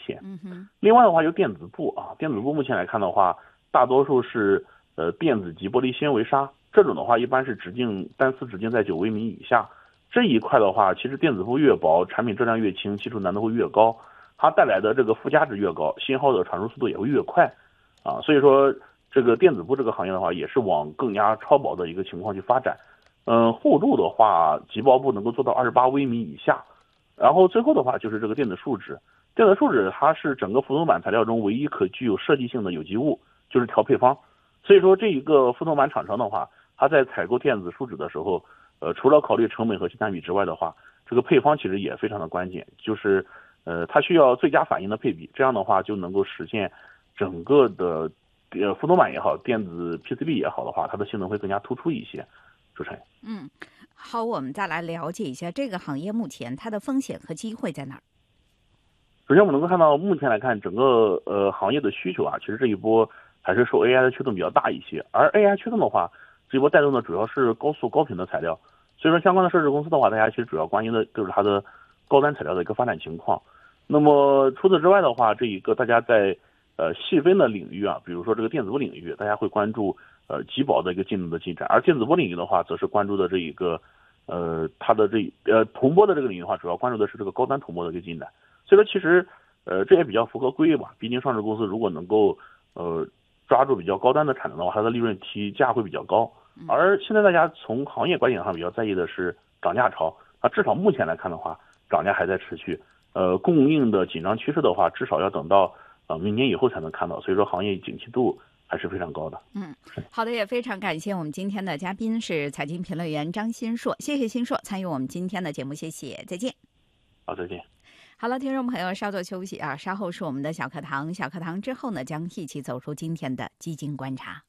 现。另外的话，就电子布啊，电子布目前来看的话，大多数是电子级玻璃纤维纱，这种的话一般是单丝直径在9微米以下。这一块的话，其实电子布越薄，产品质量越轻，技术难度会越高，它带来的这个附加值越高，信号的传输速度也会越快啊。所以说，这个电子布这个行业的话，也是往更加超薄的一个情况去发展。厚度的话，极薄布能够做到28微米以下。然后最后的话就是这个电子树脂，电子树脂它是整个浮动板材料中唯一可具有设计性的有机物，就是调配方。所以说这一个浮动板厂商的话，它在采购电子树脂的时候，除了考虑成本和性价比之外的话，这个配方其实也非常的关键，就是它需要最佳反应的配比，这样的话就能够实现整个的浮动板也好，电子 PCB 也好的话，它的性能会更加突出一些。主持人， 好，我们再来了解一下这个行业目前它的风险和机会在哪儿。 首先我们能够看到，目前来看整个行业的需求啊，其实这一波还是受 AI 的驱动比较大一些，而 AI 驱动的话，这一波带动的主要是高速高频的材料，所以说相关的设置公司的话，大家其实主要关心的就是它的高端材料的一个发展情况。那么除此之外的话，这一个大家在细分的领域啊，比如说这个电子布领域，大家会关注极薄的一个技能的进展，而电子波领域的话，则是关注的这一个它的铜箔的这个领域的话，主要关注的是这个高端铜箔的一个进展。所以说其实这也比较符合规律吧，毕竟上市公司如果能够抓住比较高端的产能的话，它的利润提价会比较高。而现在大家从行业观点上比较在意的是涨价潮，至少目前来看的话，涨价还在持续。供应的紧张趋势的话，至少要等到明年以后才能看到，所以说行业景气度还是非常高的。 好的，也非常感谢我们今天的嘉宾是财经评论员张新硕，谢谢新硕参与我们今天的节目，谢谢，再见。 好，再见。 好了，听众朋友，稍作休息啊，稍后是我们的小课堂，小课堂之后呢，将一起走出今天的基金观察。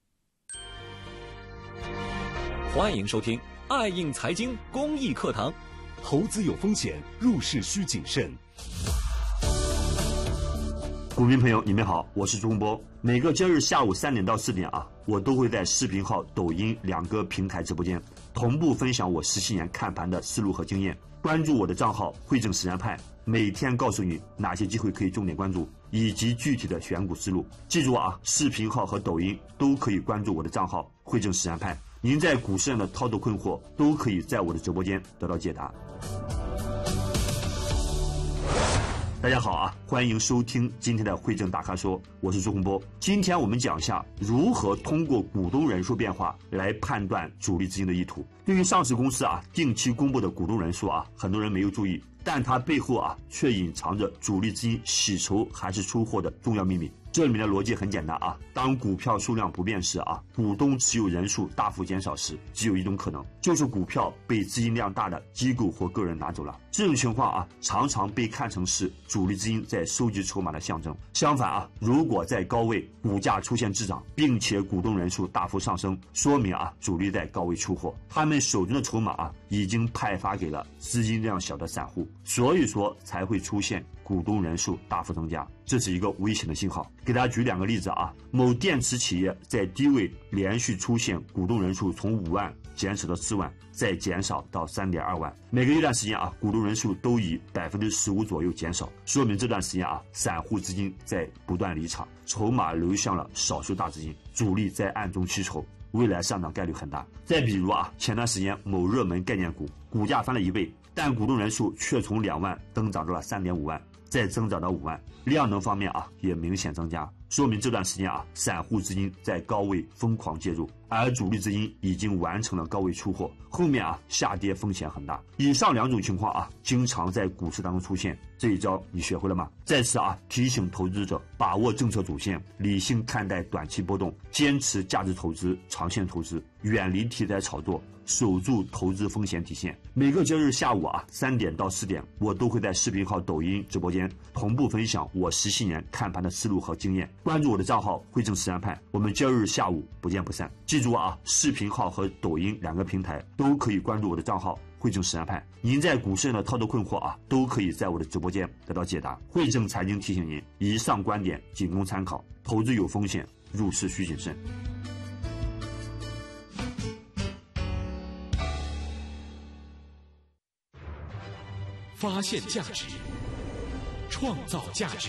欢迎收听爱映财经公益课堂。 投资有风险，入市需谨慎。股民朋友，你们好，我是朱洪波。每个周日下午3点到4点啊，我都会在视频号、抖音2个平台直播间，同步分享我17年看盘的思路和经验。关注我的账号汇正实战派，每天告诉你哪些机会可以重点关注，以及具体的选股思路。记住啊，视频号和抖音都可以关注我的账号汇正实战派。您在股市上的操作困惑，都可以在我的直播间得到解答。大家好啊，欢迎收听今天的汇正大咖说，我是朱洪波。今天我们讲一下如何通过股东人数变化来判断主力资金的意图。对于上市公司啊定期公布的股东人数啊，很多人没有注意，但它背后啊却隐藏着主力资金洗筹还是出货的重要秘密。这里面的逻辑很简单啊，当股票数量不变时啊，股东持有人数大幅减少时，只有一种可能，就是股票被资金量大的机构或个人拿走了。这种情况啊，常常被看成是主力资金在收集筹码的象征。相反啊，如果在高位股价出现滞涨，并且股东人数大幅上升，说明啊主力在高位出货，他们手中的筹码啊已经派发给了资金量小的散户，所以说才会出现股东人数大幅增加，这是一个危险的信号。给大家举2个例子啊，某电池企业在低位连续出现股东人数从5万减少到4万，再减少到3.2万，每隔一段时间啊，股东人数都以15%左右减少，说明这段时间啊，散户资金在不断离场，筹码流向了少数大资金，主力在暗中吸筹，未来上涨概率很大。再比如啊，前段时间某热门概念股股价翻了1倍，但股东人数却从2万增长到了3.5万，再增长到5万，量能方面啊也明显增加，说明这段时间啊，散户资金在高位疯狂介入，而主力资金已经完成了高位出货，后面啊下跌风险很大。以上2种情况啊，经常在股市当中出现，这一招你学会了吗？在此啊，提醒投资者把握政策主线，理性看待短期波动，坚持价值投资、长线投资，远离题材炒作，守住投资风险底线。每个周日下午啊3点到4点，我都会在视频号、抖音直播间同步分享我17年看盘的思路和经验。关注我的账号汇正实战派，我们周日下午不见不散。记住啊，视频号和抖音2个平台都可以关注我的账号汇正实战派。您在股市上的操作困惑啊，都可以在我的直播间得到解答。汇正财经提醒您，以上观点仅供参考，投资有风险，入市需谨慎。 发现价值，创造价值。